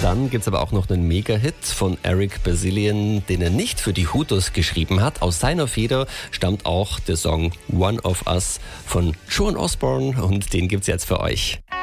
Dann gibt es aber auch noch einen Mega-Hit von Eric Bazilian, den er nicht für die Hutos geschrieben hat. Aus seiner Feder stammt auch der Song One of Us von Joan Osborne und den gibt's jetzt für euch.